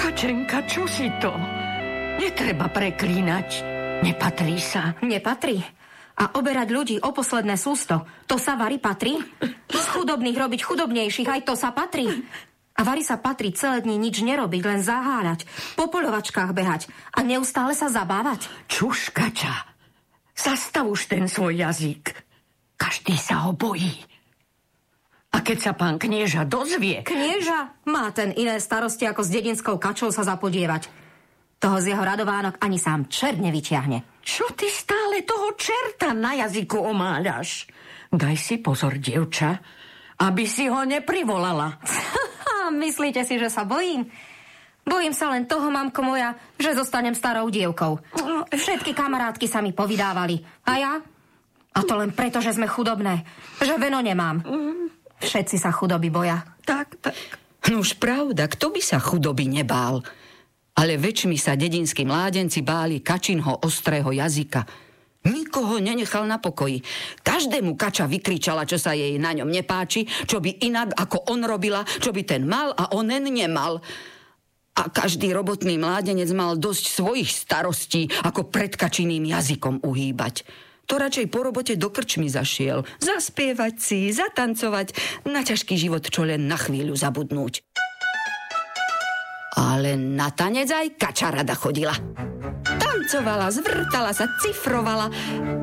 Kačenka, čo si to? Netreba preklínať. Nepatrí sa. Nepatrí. A oberať ľudí o posledné sústo, to sa vari patrí? Z chudobných robiť chudobnejších, aj to sa patrí? A vari sa patrí celé dni nič nerobiť, len zaháľať, po poľovačkách behať a neustále sa zabávať? Čuž, Kača, zastav už ten svoj jazyk. Každý sa ho bojí. A keď sa pán knieža dozvie... Knieža má ten iné starosti, ako s dedinskou kačou sa zapodievať. Toho z jeho radovánok ani sám čert nevyťahne. Čo ty stále toho čerta na jazyku omáľaš? Daj si pozor, dievča, aby si ho neprivolala. Myslíte si, že sa bojím? Bojím sa len toho, mamko moja, že zostanem starou dievkou. Všetky kamarátky sa mi povydávali. A ja? A to len preto, že sme chudobné. Že veno nemám. Všetci sa chudoby boja. Tak. No už pravda, kto by sa chudoby nebál? Ale väčšmi sa dedinskí mládenci báli Kačinho ostrého jazyka. Nikoho nenechal na pokoji. Každému Kača vykričala, čo sa jej na ňom nepáči, čo by inak ako on robila, čo by ten mal a onen nemal. A každý robotný mládenec mal dosť svojich starostí, ako pred Kačiným jazykom uhýbať. To radšej po robote do krčmy zašiel. Zaspievať si, zatancovať, na ťažký život čo len na chvíľu zabudnúť. Ale na tanec aj Kača rada chodila. Tancovala, zvrtala sa, cifrovala,